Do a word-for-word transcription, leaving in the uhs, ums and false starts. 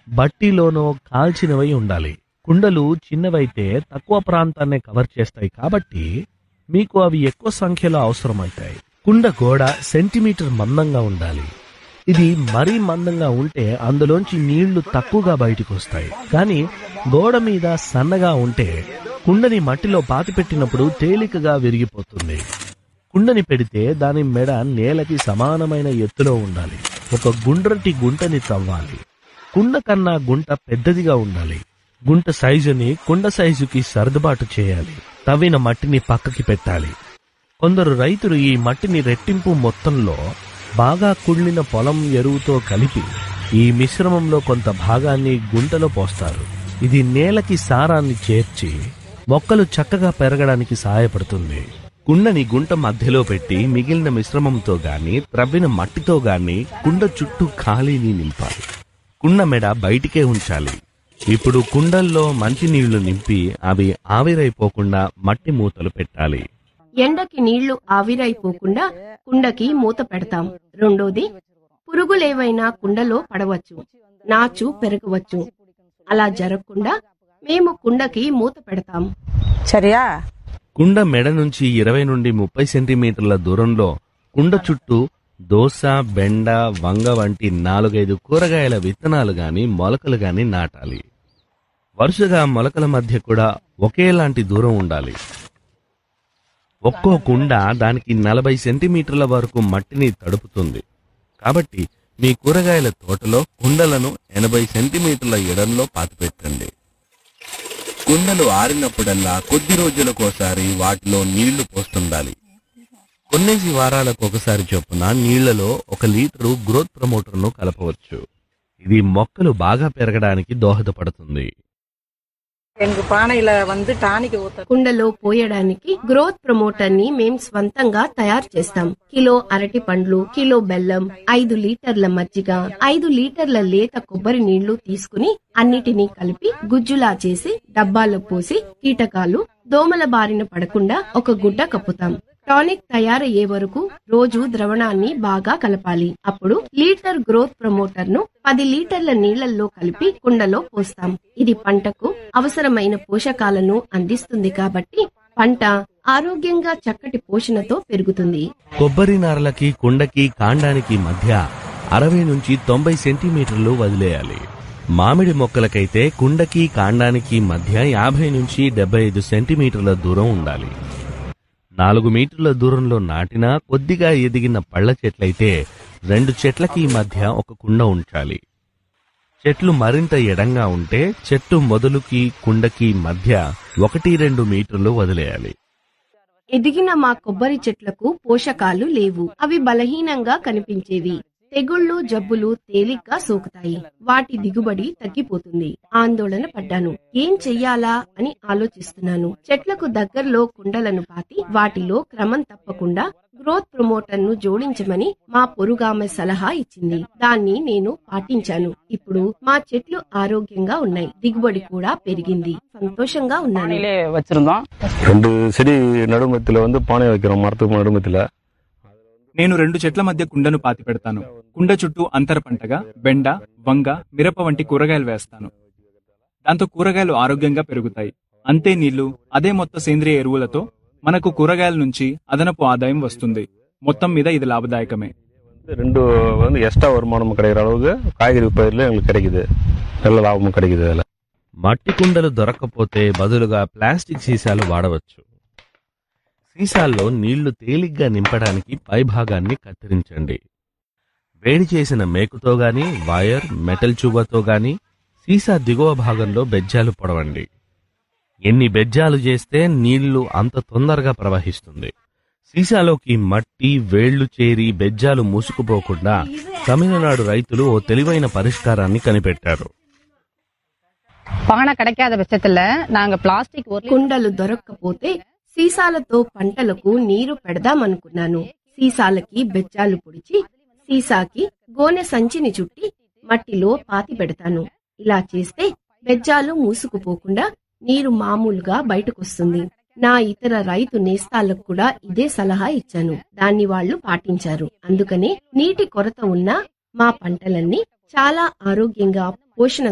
బట్టిలోనో కాల్చినవై ఉండాలి. కుండలు చిన్నవైతే తక్కువ ప్రాంతాన్నే కవర్ చేస్తాయి కాబట్టి మీకు అవి ఎక్కువ సంఖ్యలో అవసరమవుతాయి. కుండ గోడ సెంటీమీటర్ మందంగా ఉండాలి. ఇది మరీ మందంగా ఉంటే అందులోంచి నీళ్లు తక్కువగా బయటకు వస్తాయి. కానీ గోడ మీద సన్నగా ఉంటే కుండని మట్టిలో పాతిపెట్టినప్పుడు తేలికగా విరిగిపోతుంది. కుండని పెడితే దాని మెడ నేలకి సమానమైన ఎత్తులో ఉండాలి. ఒక గుండ్రటి గుంటని తవ్వాలి. కుండ కన్నా గుంట పెద్దదిగా ఉండాలి. గుంట సైజుని కుండ సైజుకి సర్దుబాటు చేయాలి. తవ్విన మట్టిని పక్కకి పెట్టాలి. కొందరు రైతులు ఈ మట్టిని రెట్టింపు మొత్తంలో బాగా కుళ్ళిన పొలం ఎరువుతో కలిపి ఈ మిశ్రమంలో కొంత భాగాన్ని గుంటలో పోస్తారు. ఇది నేలకి సారాన్ని చేర్చి మొక్కలు చక్కగా పెరగడానికి సహాయపడుతుంది. కుండని గుంట మధ్యలో పెట్టి మిగిలిన మిశ్రమంతో గాని త్రవ్విన మట్టితో గాని కుండ చుట్టూ ఖాళీని నింపాలి. కుండ మెడ బయటికే ఉంచాలి. ఇప్పుడు కుండల్లో మంచినీళ్లు నింపి అవి ఆవిరైపోకుండా మట్టి మూతలు పెట్టాలి. ఎండకి నీళ్లు ఆవిరైపోకుండా కుండకి మూత పెడతాం. రెండోది, పురుగులేవైనా కుండలో పడవచ్చు, నాచు పెరగవచ్చు. అలా జరగకుండా మేము కుండకి మూత పెడతాం. చర్యా కుండ మెడ నుంచి ఇరవై నుండి ముప్పై సెంటీమీటర్ల దూరంలో కుండ చుట్టూ దోస, బెండ, వంగ వంటి నాలుగైదు కూరగాయల విత్తనాలు గాని మొలకలు గాని నాటాలి. వరుసగా మొలకల మధ్య కూడా ఒకేలాంటి దూరం ఉండాలి. ఒక్కో కుండ దానికి నలభై సెంటీమీటర్ల వరకు మట్టిని తడుపుతుంది. కాబట్టి మీ కూరగాయల తోటలో కుండలను ఎనభై సెంటీమీటర్ల ఎడంలో పాతిపెట్టండి. కుండలు ఆరినప్పుడల్లా కొద్ది రోజులకోసారి వాటిలో నీళ్లు పోస్తుండాలి. కొన్నేసి వారాలకు ఒకసారి చొప్పున నీళ్లలో ఒక లీటరు గ్రోత్ ప్రమోటర్ను కలపవచ్చు. ఇది మొక్కలు బాగా పెరగడానికి దోహదపడుతుంది. కుండలో పోయడానికి గ్రోత్ ప్రమోటర్ ని మేం స్వంతంగా తయారు చేస్తాం. కిలో అరటి పండ్లు, కిలో బెల్లం, ఐదు లీటర్ల మజ్జిగ, ఐదు లీటర్ల లేత కొబ్బరి నీళ్లు తీసుకుని అన్నిటినీ కలిపి గుజ్జులా చేసి డబ్బాలో పోసి కీటకాలు, దోమల బారిన పడకుండా ఒక గుడ్డ కప్పుతాం. టానిక్ తయారయ్యే వరకు రోజు ద్రవణాన్ని బాగా కలపాలి. అప్పుడు లీటర్ గ్రోత్ ప్రమోటర్ ను పది లీటర్ల నీళ్లలో కలిపి కుండలో పోస్తాం. ఇది పంటకు అవసరమైన పోషకాలను అందిస్తుంది కాబట్టి పంట ఆరోగ్యంగా చక్కటి పోషణతో పెరుగుతుంది. కొబ్బరి నారలకి కుండకి కాండానికి మధ్య అరవై నుంచి తొంభై సెంటీమీటర్లు వదిలేయాలి. మామిడి మొక్కలకైతే కుండకి కాండానికి మధ్య యాభై నుంచి డెబ్బై ఐదు సెంటీమీటర్ల దూరం ఉండాలి. నాలుగు మీటర్ల దూరంలో నాటిన కొద్దిగా ఎదిగిన పళ్ల చెట్లయితే రెండు చెట్లకి మధ్య ఒక కుండ ఉంచాలి. చెట్లు మరింత ఎడంగా ఉంటే చెట్టు మొదలుకి కుండకి మధ్య ఒకటి రెండు మీటర్లు వదిలేయాలి. ఎదిగిన మా కొబ్బరి చెట్లకు పోషకాలు లేవు. అవి బలహీనంగా కనిపించేవి. తెగుళ్లు, జబ్బులు తేలిగ్గా సోకుతాయి. వాటి దిగుబడి తగ్గిపోతుంది. ఆందోళన పడ్డాను. ఏం చెయ్యాలా అని ఆలోచిస్తున్నాను. చెట్లకు దగ్గరలో కుండలను పాతి వాటిలో క్రమం తప్పకుండా గ్రోత్ ప్రమోటర్ ను జోడించమని మా పొరుగామె సలహా ఇచ్చింది. దాన్ని నేను పాటించాను. ఇప్పుడు మా చెట్లు ఆరోగ్యంగా ఉన్నాయి. దిగుబడి కూడా పెరిగింది. సంతోషంగా ఉన్నాను. రెండు సెడి నడుమతిలో வந்து பானை வைக்கிறோம். மரத்துக்கு நடுமத்தில నేను రెండు చెట్ల మధ్య కుండను పాతి పెడతాను. కుండ చుట్టూ అంతర పంటగా బెండ, వంగ, మిరప వంటి కూరగాయలు వేస్తాను. దాంతో కూరగాయలు ఆరోగ్యంగా పెరుగుతాయి. అంతే నీళ్లు, అదే మొత్తం సేంద్రియ ఎరువులతో మనకు కూరగాయల నుంచి అదనపు ఆదాయం వస్తుంది. మొత్తం మీద ఇది లాభదాయకమే. రెండు வந்து எக்ஸ்ட்ரா வருமானம் கிடைக்கிற அளவுக்கு காய்கறி பயிர்ல எங்களுக்கு கிடைக்குது. நல்ல లాభం கிடைக்குது. మట్టి కుండలు దొరక్కపోతే బదులుగా ప్లాస్టిక్ సీసాలు వాడవచ్చు. సీసాల్లో నీళ్లు తేలిగ్గా నింపడానికి పైభాగాన్ని కత్తిరించండి. వేడి చేసిన మేకుతో గాని వైర్, మెటల్ చూబతో గాని సీసా దిగువ భాగంలో బెజ్జాలు పొడవండి. ఎన్ని బెజ్జాలు చేస్తే నీళ్లు అంత తొందరగా ప్రవహిస్తుంది. సీసాలోకి మట్టి, వేళ్లు చేరి బెజ్జాలు మూసుకుపోకుండా తమిళనాడు రైతులు ఓ తెలివైన పరిష్కారాన్ని కనిపెట్టారు. కుండలు దొరక్కపోతే సీసాలతో పంటలకు నీరు పెడదామనుకున్నాను. సీసాలకి బెజ్జాలు పొడిచి సీసాకి గోనె సంచిని చుట్టి మట్టిలో పాతి పెడతాను. ఇలా చేస్తే బెజ్జాలు మూసుకుపోకుండా నీరు మామూలుగా బయటకొస్తుంది. నా ఇతర రైతు నేస్తాలకు కూడా ఇదే సలహా ఇచ్చాను. దాన్ని వాళ్లు పాటించారు. అందుకనే నీటి కొరత ఉన్న మా పంటలన్నీ చాలా ఆరోగ్యంగా, పోషణ